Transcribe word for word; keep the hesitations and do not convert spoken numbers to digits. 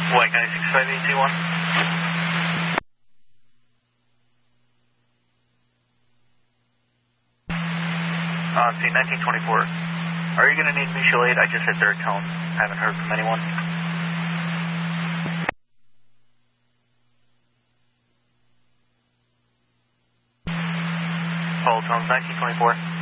White ninety-six five eight two one. Uh, see, nineteen twenty-four. Are you going to need mutual aid? I just hit third tone. Haven't heard from anyone. All tones, nineteen twenty-four.